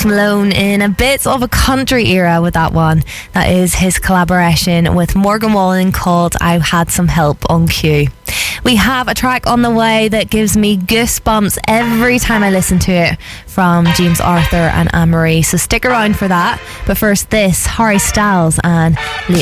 Post Malone in a bit of a country era with that one. That is his collaboration with Morgan Wallen called I Had Some Help on Q. We have a track on the way that gives me goosebumps every time I listen to it from James Arthur and Anne-Marie, so stick around for that. But first, this, Harry Styles and Late